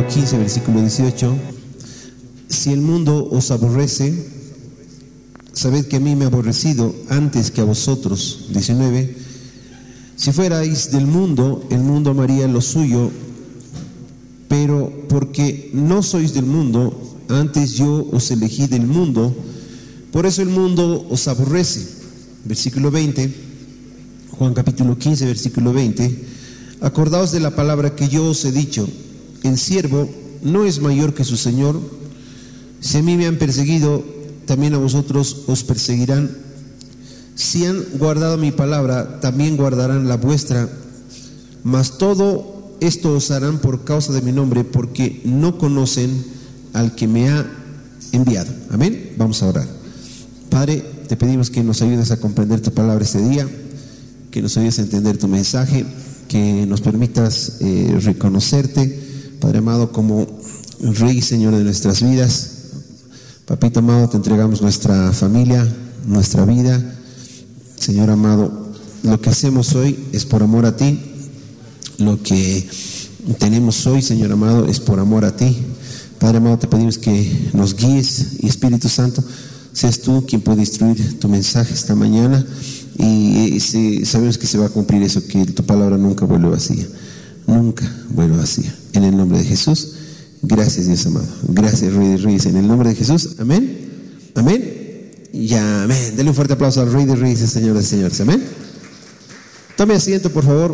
15, versículo 18. Si el mundo os aborrece, sabed que a mí me ha aborrecido antes que a vosotros. 19. Si fuerais del mundo, el mundo amaría lo suyo, pero porque no sois del mundo, antes yo os elegí del mundo, por eso el mundo os aborrece. Versículo 20, Juan capítulo 15, versículo 20. Acordaos de la palabra que yo os he dicho: el siervo no es mayor que su señor. Si a mí me han perseguido, también a vosotros os perseguirán. Si han guardado mi palabra, también guardarán la vuestra. Mas todo esto os harán por causa de mi nombre, porque no conocen al que me ha enviado. Amén. Vamos a orar. Padre, te pedimos que nos ayudes a comprender tu palabra este día, que nos ayudes a entender tu mensaje, que nos permitas reconocerte, Padre amado, como Rey y Señor de nuestras vidas. Papito amado, te entregamos nuestra familia, nuestra vida. Señor amado, lo que hacemos hoy es por amor a ti. Lo que tenemos hoy, Señor amado, es por amor a ti. Padre amado, te pedimos que nos guíes, y Espíritu Santo, seas tú quien puede instruir tu mensaje esta mañana, y sabemos que se va a cumplir eso, que tu palabra nunca vuelve vacía, nunca vuelve vacía. En el nombre de Jesús, gracias Dios amado, gracias Rey de Reyes, en el nombre de Jesús, amén, amén, y amén. Dale un fuerte aplauso al Rey de Reyes, Señor de Señores, amén. Tome asiento, por favor.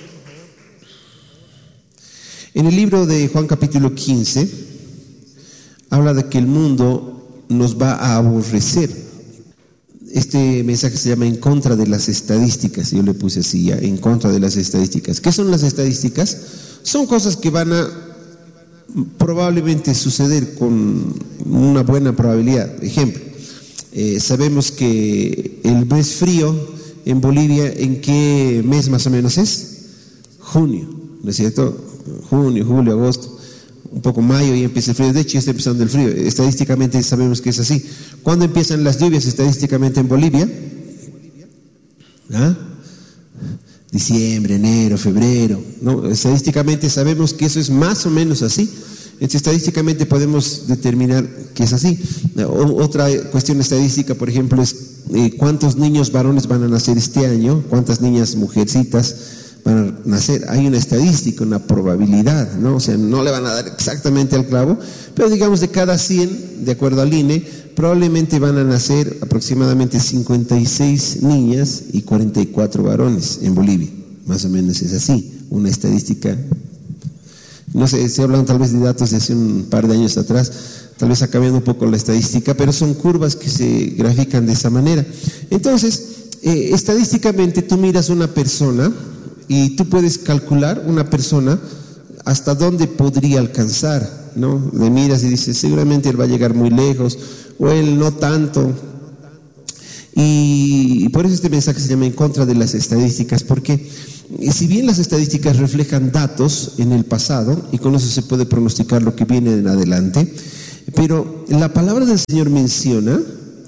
En el libro de Juan capítulo 15, habla de que el mundo nos va a aborrecer. Este mensaje se llama En contra de las estadísticas. Yo le puse así ya, En contra de las estadísticas. ¿Qué son las estadísticas? Son cosas que van a probablemente suceder con una buena probabilidad. Ejemplo, sabemos que el mes frío en Bolivia, ¿en qué mes más o menos es? Junio, ¿no es cierto? Junio, julio, agosto, un poco mayo y empieza el frío. De hecho ya está empezando el frío, estadísticamente sabemos que es así. ¿Cuándo empiezan las lluvias estadísticamente en Bolivia? Diciembre, enero, febrero, ¿no? Estadísticamente sabemos que eso es más o menos así. Entonces estadísticamente podemos determinar que es así. Otra cuestión estadística, por ejemplo, es cuántos niños varones van a nacer este año, cuántas niñas mujercitas van a nacer. Hay una estadística, una probabilidad, ¿no? O sea, no le van a dar exactamente al clavo, pero digamos de cada 100, de acuerdo al INE, probablemente van a nacer aproximadamente 56 niñas y 44 varones en Bolivia. Más o menos es así, una estadística. No sé, se hablan tal vez de datos de hace un par de años atrás, tal vez ha cambiado un poco la estadística, pero son curvas que se grafican de esa manera. Entonces, estadísticamente tú miras una persona y tú puedes calcular una persona hasta dónde podría alcanzar, ¿no? Le miras y dices, seguramente él va a llegar muy lejos, o él no tanto. Y por eso este mensaje se llama En contra de las estadísticas, porque si bien las estadísticas reflejan datos en el pasado, y con eso se puede pronosticar lo que viene en adelante, pero la palabra del Señor menciona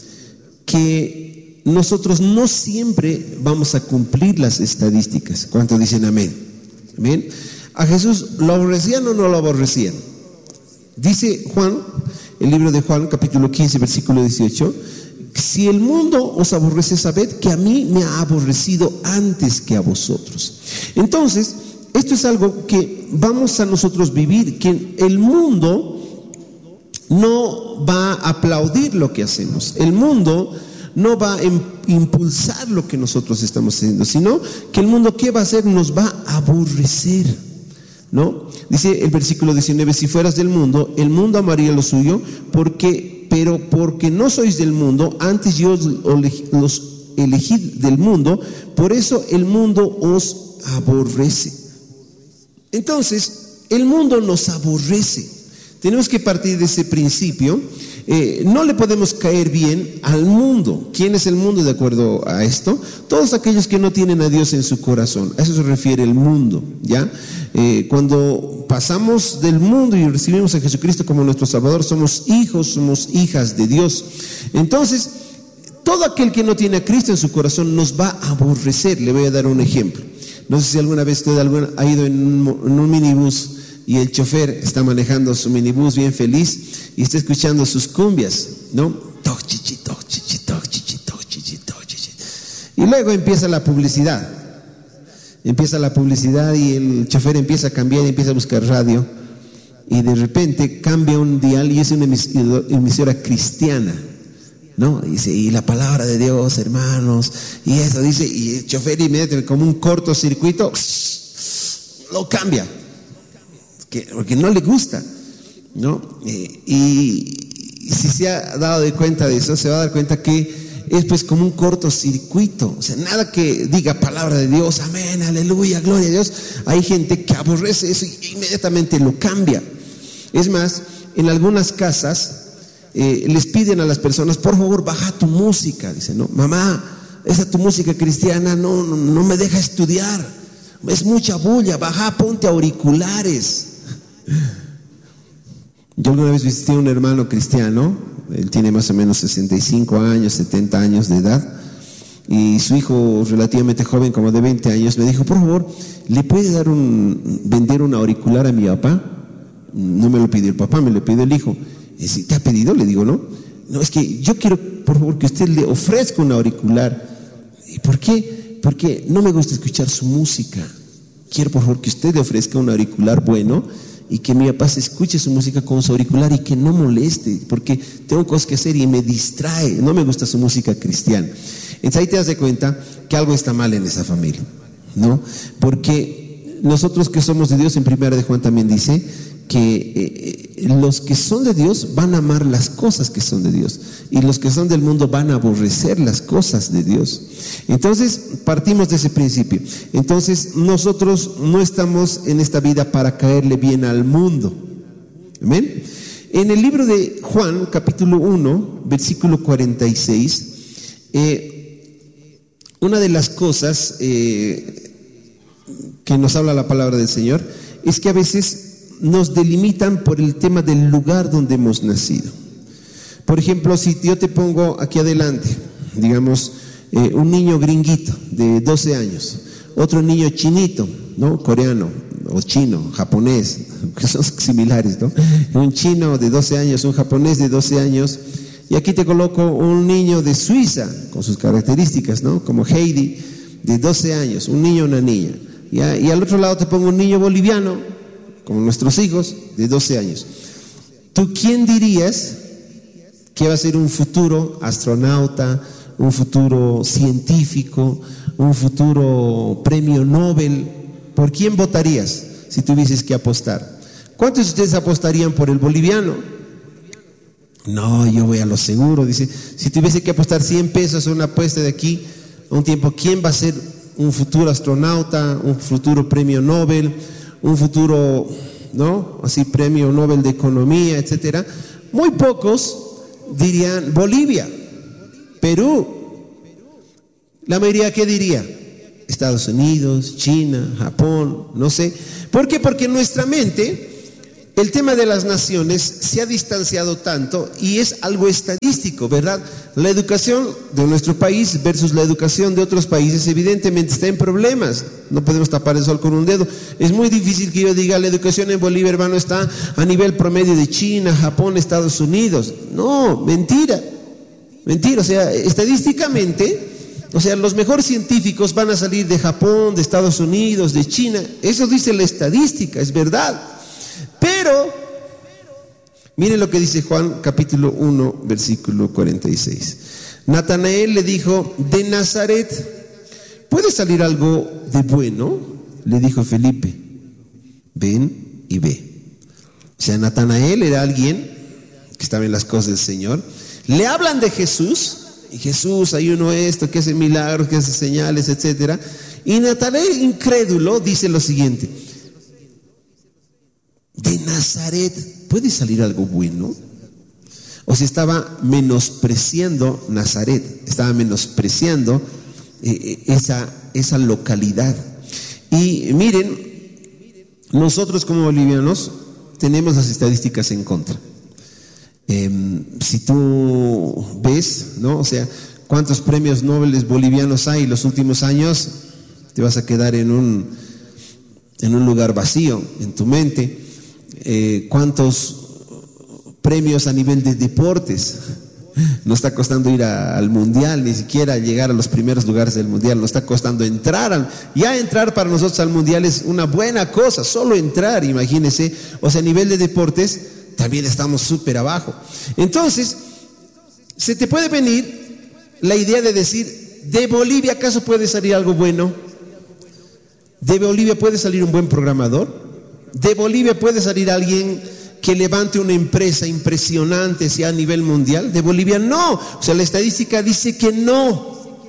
que nosotros no siempre vamos a cumplir las estadísticas. ¿Cuántos dicen amén? ¿Amén? ¿A Jesús lo aborrecían o no lo aborrecían? Dice Juan, el libro de Juan, capítulo 15, versículo 18, si el mundo os aborrece, sabed que a mí me ha aborrecido antes que a vosotros. Entonces, esto es algo que vamos a nosotros vivir, que el mundo no va a aplaudir lo que hacemos. El mundo no va a impulsar lo que nosotros estamos haciendo, sino que el mundo, ¿qué va a hacer? Nos va a aborrecer, ¿no? Dice el versículo 19, si fueras del mundo, el mundo amaría lo suyo, pero porque no sois del mundo, antes yo los elegí del mundo, por eso el mundo os aborrece. Entonces, el mundo nos aborrece. Tenemos que partir de ese principio. No le podemos caer bien al mundo. ¿Quién es el mundo de acuerdo a esto? Todos aquellos que no tienen a Dios en su corazón. A eso se refiere el mundo, ¿ya? Cuando pasamos del mundo y recibimos a Jesucristo como nuestro Salvador, somos hijos, somos hijas de Dios. Entonces, todo aquel que no tiene a Cristo en su corazón nos va a aborrecer. Le voy a dar un ejemplo. No sé si alguna vez usted ha ido en un minibús y el chofer está manejando su minibús bien feliz y está escuchando sus cumbias, ¿no? Toc, chichi, toc, chichi, toc, chichi, toc, chichi, toc, chichi. Y luego empieza la publicidad. Empieza la publicidad y el chofer empieza a cambiar y empieza a buscar radio. Y de repente cambia un dial y es una emisora cristiana, ¿no? Dice, y la palabra de Dios, hermanos, y eso dice, y el chofer inmediatamente, como un cortocircuito, lo cambia, porque no le gusta, ¿no? Y si se ha dado de cuenta de eso, se va a dar cuenta que es pues como un cortocircuito. O sea, nada que diga palabra de Dios, amén, aleluya, gloria a Dios. Hay gente que aborrece eso y inmediatamente lo cambia. Es más, en algunas casas les piden a las personas, por favor, baja tu música. Dicen, no, mamá, esa tu música cristiana no me deja estudiar, es mucha bulla, baja, ponte auriculares. Yo alguna vez visité a un hermano cristiano, él tiene más o menos 65 años, 70 años de edad, y su hijo relativamente joven, como de 20 años, me dijo, por favor, ¿le puede vender un auricular a mi papá? No me lo pidió el papá, me lo pidió el hijo. Si te ha pedido, le digo, no, es que yo quiero, por favor, que usted le ofrezca un auricular. ¿Y por qué? Porque no me gusta escuchar su música. Quiero, por favor, que usted le ofrezca un auricular bueno y que mi papá se escuche su música con su auricular y que no moleste, porque tengo cosas que hacer y me distrae. No me gusta su música cristiana. Entonces ahí te das de cuenta que algo está mal en esa familia, ¿no? Porque nosotros que somos de Dios, en 1 de Juan también dice que los que son de Dios van a amar las cosas que son de Dios, y los que son del mundo van a aborrecer las cosas de Dios. Entonces partimos de ese principio. Entonces nosotros no estamos en esta vida para caerle bien al mundo. Amén. En el libro de Juan, capítulo 1, versículo 46, una de las cosas que nos habla la palabra del Señor es que a veces nos delimitan por el tema del lugar donde hemos nacido. Por ejemplo, si yo te pongo aquí adelante, digamos, un niño gringuito de 12 años, otro niño chinito, ¿no? Coreano o chino, japonés, que son similares, ¿no? Un chino de 12 años, un japonés de 12 años, y aquí te coloco un niño de Suiza con sus características, ¿no? Como Heidi, de 12 años, un niño, una niña. Y al otro lado te pongo un niño boliviano, como nuestros hijos, de 12 años. ¿Tú quién dirías que va a ser un futuro astronauta, un futuro científico, un futuro premio Nobel? ¿Por quién votarías si tuvieses que apostar? ¿Cuántos de ustedes apostarían por el boliviano? No, yo voy a lo seguro. Dice, si tuviese que apostar 100 pesos a una apuesta de aquí a un tiempo, ¿quién va a ser un futuro astronauta, un futuro premio Nobel, un futuro, ¿no? Así, premio Nobel de Economía, etcétera? Muy pocos dirían Bolivia, Perú. La mayoría, ¿qué diría? Estados Unidos, China, Japón, no sé. ¿Por qué? Porque en nuestra mente el tema de las naciones se ha distanciado tanto y es algo estadístico, ¿verdad? La educación de nuestro país versus la educación de otros países evidentemente está en problemas. No podemos tapar el sol con un dedo. Es muy difícil que yo diga la educación en Bolivia, hermano, está a nivel promedio de China, Japón, Estados Unidos. No, mentira. Mentira, o sea, estadísticamente, o sea, los mejores científicos van a salir de Japón, de Estados Unidos, de China. Eso dice la estadística, es verdad. Pero, miren lo que dice Juan capítulo 1, versículo 46. Natanael le dijo, ¿de Nazaret puede salir algo de bueno? Le dijo Felipe, ven y ve. O sea, Natanael era alguien que estaba en las cosas del Señor. Le hablan de Jesús, y Jesús, hay uno esto, que hace milagros, que hace señales, etcétera. Y Natanael, incrédulo, dice lo siguiente: ¿de Nazaret puede salir algo bueno? O sea, estaba menospreciando Nazaret, estaba menospreciando esa localidad. Y miren, nosotros como bolivianos tenemos las estadísticas en contra. Si tú ves, ¿no? O sea, cuántos premios Nobel bolivianos hay en los últimos años, te vas a quedar en un lugar vacío en tu mente. cuántos premios a nivel de deportes. Nos está costando ir al mundial, ni siquiera llegar a los primeros lugares del mundial. Nos está costando entrar. Ya entrar para nosotros al mundial es una buena cosa, solo entrar, imagínense. O sea, a nivel de deportes también estamos súper abajo. Entonces, se te puede venir la idea de decir, ¿de Bolivia acaso puede salir algo bueno? ¿De Bolivia puede salir un buen programador? ¿De Bolivia puede salir alguien que levante una empresa impresionante sea a nivel mundial? De Bolivia no. O sea, la estadística dice que no.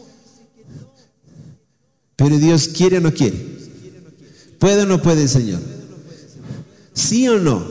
Pero Dios quiere o no quiere. ¿Puede o no puede el Señor? ¿Sí o no?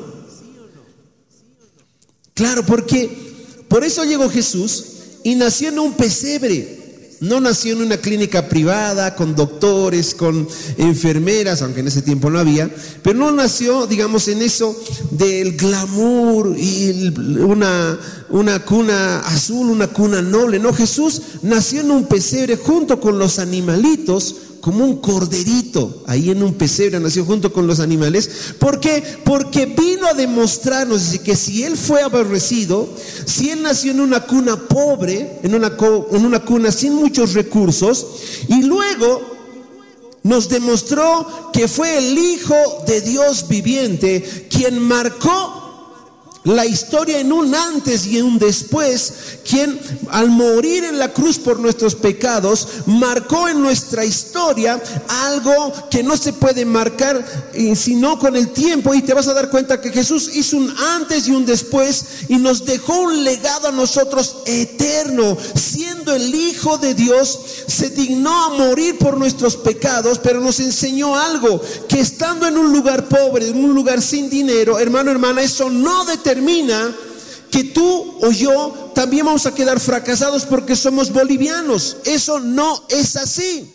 Claro, porque por eso llegó Jesús y nació en un pesebre. No nació en una clínica privada, con doctores, con enfermeras, aunque en ese tiempo no había, pero no nació, digamos, en eso del glamour y una cuna azul, una cuna noble. No, Jesús nació en un pesebre junto con los animalitos, como un corderito, ahí en un pesebre nació junto con los animales. ¿Por qué? Porque vino a demostrarnos que si Él fue aborrecido, si Él nació en una cuna pobre, en una cuna sin muchos recursos, y luego nos demostró que fue el Hijo de Dios viviente quien marcó la historia en un antes y en un después, quien al morir en la cruz por nuestros pecados marcó en nuestra historia algo que no se puede marcar sino con el tiempo. Y te vas a dar cuenta que Jesús hizo un antes y un después y nos dejó un legado a nosotros eterno. Siendo el Hijo de Dios, se dignó a morir por nuestros pecados, pero nos enseñó algo, que estando en un lugar pobre, en un lugar sin dinero, hermano, hermana, eso no determina que tú o yo también vamos a quedar fracasados porque somos bolivianos. Eso no es así.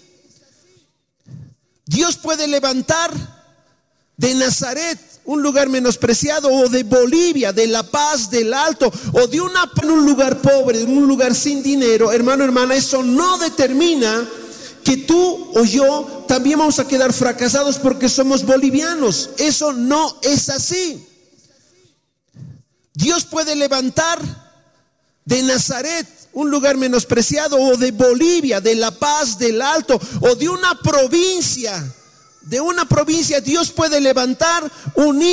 Dios puede levantar de Nazaret, un lugar menospreciado, o de Bolivia, de La Paz, del Alto, o de un lugar pobre, en un lugar sin dinero. Hermano, hermana, eso no determina que tú o yo también vamos a quedar fracasados porque somos bolivianos. Eso no es así. Dios puede levantar de Nazaret, un lugar menospreciado, o de Bolivia, de La Paz, del Alto, o de una provincia, Dios puede levantar un